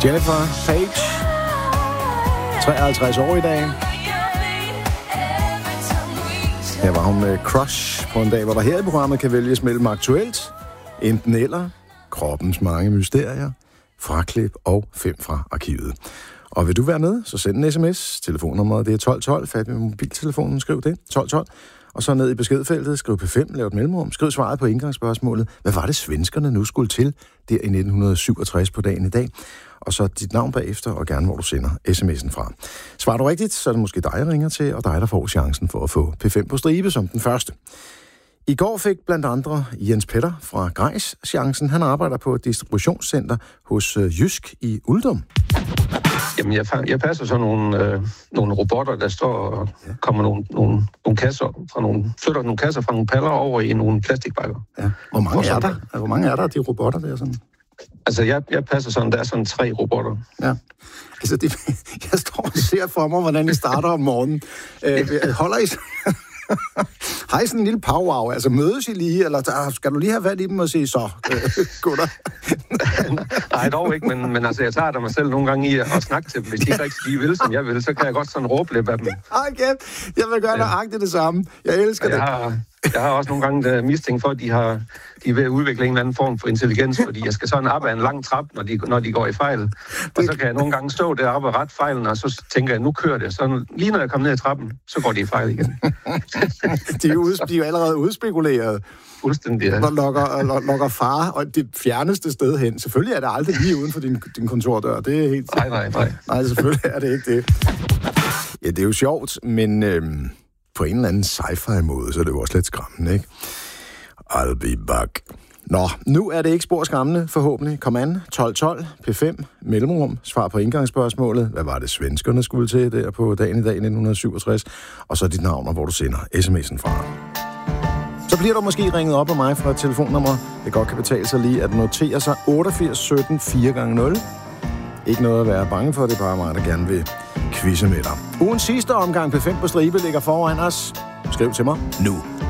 Jennifer Page, 53 år i dag. Her var hun med Crush på en dag, hvor der her i programmet kan vælges mellem aktuelt, enten eller, kroppens mange mysterier, fraklip og 5 fra arkivet. Og vil du være med, så send en sms. Telefonnummeret det er 1212. Fat med mobiltelefonen, skriv det, 1212. Og så ned i beskedfeltet, skriv P5, lav et mellemrum, skriv svaret på indgangsspørgsmålet. Hvad var det, svenskerne nu skulle til der i 1967 på dagen i dag? Og så dit navn bagefter, og gerne hvor du sender sms'en fra. Svarer du rigtigt, så er det måske dig, jeg ringer til, og dig, der får chancen for at få P5 på stribe som den første. I går fik blandt andre Jens Petter fra Grejs chancen. Han arbejder på et distributionscenter hos Jysk i Uldum. Jamen, jeg passer så nogle robotter, der står og kommer nogle kasser fra flytter nogle kasser fra nogle paller over i nogle plastikbakker. Ja. Hvor mange er der af de robotter der sådan? Altså, jeg passer sådan, der er sådan 3 robotter. Ja. Altså, jeg står og ser for mig, hvordan I starter om morgenen. Holder I... Har I sådan en lille powwow? Altså, mødes I lige, eller skal du lige have været i dem og sige, så, gutter? Nej, dog ikke, men altså, jeg tager mig selv nogle gange i at snakke til dem. Hvis de ikke rigtig lige vil, som jeg vil, så kan jeg godt sådan råbe lidt af dem. Okay, jeg vil gøre nøjagtigt det samme. Jeg elsker det. Jeg har også nogle gange mistænkt for, at de er ved at udvikle en eller anden form for intelligens, fordi jeg skal sådan op ad en lang trap, når de går i fejl. Og så kan jeg nogle gange stå deroppe og rette fejlen, og så tænker jeg, nu kører det. Så lige når jeg kommer ned ad trappen, så går de i fejl igen. De er jo allerede udspekuleret. Fuldstændig, ja. Og lokker far og det fjerneste sted hen. Selvfølgelig er det aldrig lige uden for din kontordør. Det er helt... Nej. Nej, selvfølgelig er det ikke det. Ja, det er jo sjovt, men på en eller anden sci-fi-måde, så er det jo også lidt skræmmende, ikke? I'll be back. Nå, nu er det ikke spor skræmmende, forhåbentlig. Kom an, 1212, P5, mellemrum, svar på indgangsspørgsmålet. Hvad var det, svenskerne skulle til der på dagen i dag 1967? Og så dit navn, hvor du sender sms'en fra. Så bliver du måske ringet op af mig fra et telefonnummer. Det godt kan betale sig lige at notere sig 88 17 4x0. Ikke noget at være bange for, det er bare mig, der gerne vil quizze med dig. Ugens sidste omgang P5 på stribe ligger foran os. Skriv til mig nu.